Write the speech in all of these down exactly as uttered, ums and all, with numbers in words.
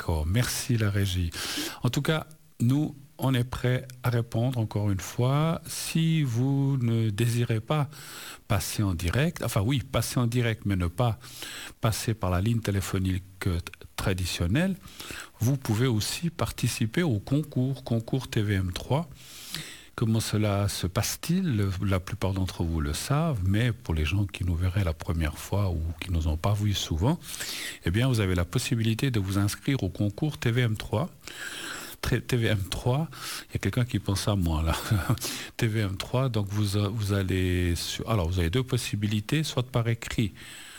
D'accord, merci la régie. En tout cas, nous, on est prêt à répondre encore une fois. Si vous ne désirez pas passer en direct, enfin oui, passer en direct, mais ne pas passer par la ligne téléphonique traditionnelle, vous pouvez aussi participer au concours, concours T V M trois. Comment cela se passe-t-il? La plupart d'entre vous le savent, mais pour les gens qui nous verraient la première fois ou qui nous ont pas vus souvent, eh bien, vous avez la possibilité de vous inscrire au concours T V M trois. T V M trois, il y a quelqu'un qui pense à moi là. T V M trois, donc vous, vous allez sur, alors vous avez deux possibilités, soit par écrit,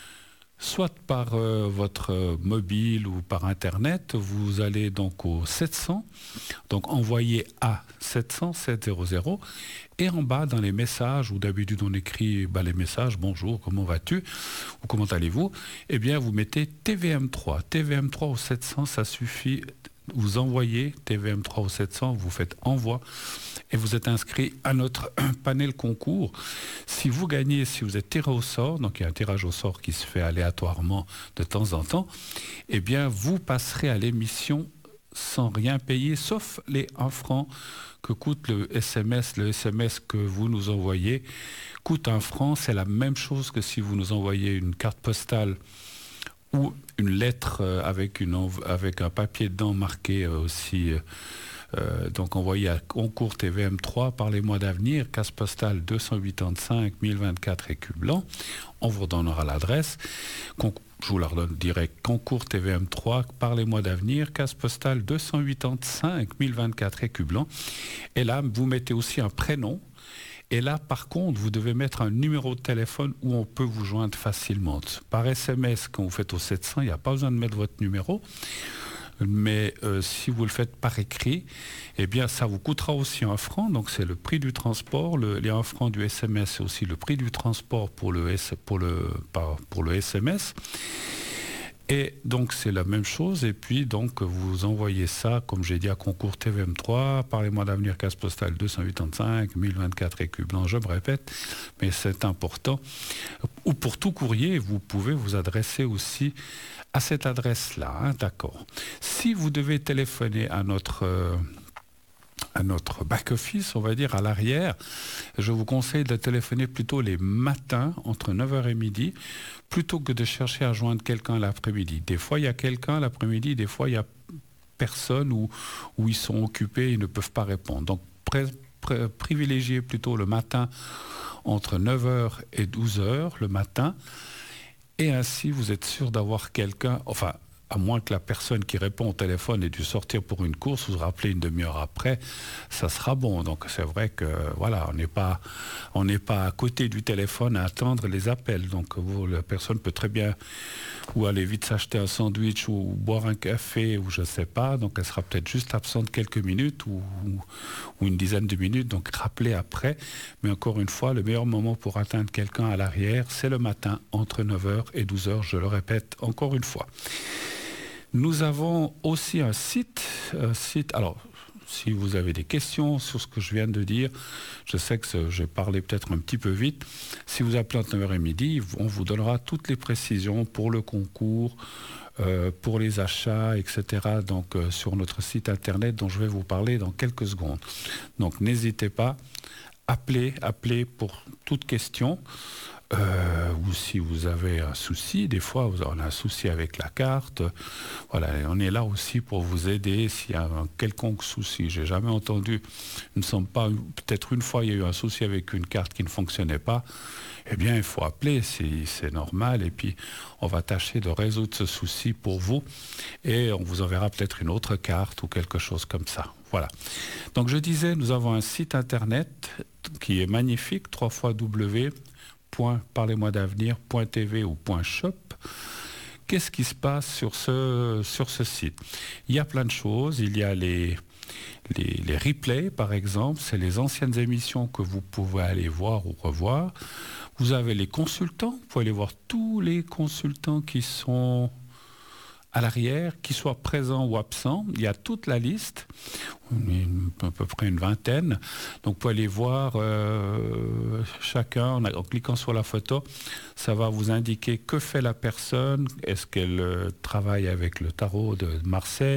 soit par euh, votre euh, mobile ou par internet. Vous allez donc au sept cents, donc envoyez à sept cents sept cents, et en bas dans les messages, où d'habitude on écrit bah, les messages, bonjour, comment vas-tu, ou comment allez-vous, eh bien vous mettez T V M trois. T V M trois au sept cents, ça suffit. Vous envoyez T V M trois au sept cents, vous faites envoi et vous êtes inscrit à notre panel concours. Si vous gagnez, si vous êtes tiré au sort, donc il y a un tirage au sort qui se fait aléatoirement de temps en temps, eh bien vous passerez à l'émission sans rien payer, sauf les un franc que coûte le S M S. Le S M S que vous nous envoyez coûte un franc, c'est la même chose que si vous nous envoyez une carte postale ou une lettre avec, une, avec un papier dedans marqué aussi, euh, donc envoyé à concours T V M trois par les mois d'avenir, case postale deux cent quatre-vingt-cinq mille vingt-quatre écus blancs. On vous redonnera l'adresse. Je vous la redonne direct. Concours T V M trois par les mois d'avenir, case postale deux cent quatre-vingt-cinq mille vingt-quatre écus blancs. Et là, vous mettez aussi un prénom. Et là, par contre, vous devez mettre un numéro de téléphone où on peut vous joindre facilement. Par S M S, quand vous faites au sept cents, il n'y a pas besoin de mettre votre numéro. Mais euh, si vous le faites par écrit, eh bien, ça vous coûtera aussi un franc. Donc, c'est le prix du transport. Le, les un franc du S M S, c'est aussi le prix du transport pour le, S, pour le, pour le S M S. Et donc, c'est la même chose. Et puis, donc, vous envoyez ça, comme j'ai dit, à concours T V M trois, par les mois d'avenir, case postale deux cent quatre-vingt-cinq mille vingt-quatre écus blancs, je me répète, mais c'est important. Ou pour tout courrier, vous pouvez vous adresser aussi à cette adresse-là, hein, d'accord. Si vous devez téléphoner à notre... Euh, à notre back-office, on va dire, à l'arrière, je vous conseille de téléphoner plutôt les matins, entre neuf heures et midi, plutôt que de chercher à joindre quelqu'un l'après-midi. Des fois, il y a quelqu'un l'après-midi, des fois, il y a personne ou, ou ils sont occupés, ils ne peuvent pas répondre. Donc, pré- pré- privilégiez plutôt le matin, entre neuf heures et douze heures, le matin, et ainsi, vous êtes sûr d'avoir quelqu'un, enfin, à moins que la personne qui répond au téléphone ait dû sortir pour une course ou se rappeler une demi-heure après, ça sera bon. Donc c'est vrai que voilà, on n'est pas, on n'est pas à côté du téléphone à attendre les appels. Donc vous, la personne peut très bien ou aller vite s'acheter un sandwich ou, ou boire un café ou je ne sais pas. Donc elle sera peut-être juste absente quelques minutes ou, ou, ou une dizaine de minutes. Donc rappelez après. Mais encore une fois, le meilleur moment pour atteindre quelqu'un à l'arrière, c'est le matin entre neuf heures et douze heures. Je le répète encore une fois. Nous avons aussi un site, un site. Alors, si vous avez des questions sur ce que je viens de dire, je sais que j'ai parlé peut-être un petit peu vite. Si vous appelez entre neuf heures et midi, on vous donnera toutes les précisions pour le concours, euh, pour les achats, et cetera. Donc, euh, sur notre site internet dont je vais vous parler dans quelques secondes. Donc, n'hésitez pas, appelez, appelez pour toute question. Euh, ou si vous avez un souci, des fois vous avez un souci avec la carte, voilà, on est là aussi pour vous aider s'il y a un quelconque souci. J'ai jamais entendu, il ne semble pas, peut-être une fois il y a eu un souci avec une carte qui ne fonctionnait pas, eh bien il faut appeler, c'est, c'est normal, et puis on va tâcher de résoudre ce souci pour vous, et on vous enverra peut-être une autre carte ou quelque chose comme ça. Voilà. Donc je disais, nous avons un site internet qui est magnifique, w w w point parlez-moi d'avenir point t v ou point shop. Qu'est-ce qui se passe sur ce, sur ce site? Il y a plein de choses. Il y a les, les, les replays, par exemple. C'est les anciennes émissions que vous pouvez aller voir ou revoir. Vous avez les consultants. Vous pouvez aller voir tous les consultants qui sont à l'arrière, qu'ils soient présents ou absents. Il y a toute la liste, une, à peu près une vingtaine. Donc, vous pouvez aller voir euh, chacun en, en cliquant sur la photo. Ça va vous indiquer que fait la personne. Est-ce qu'elle euh, travaille avec le tarot de Marseille?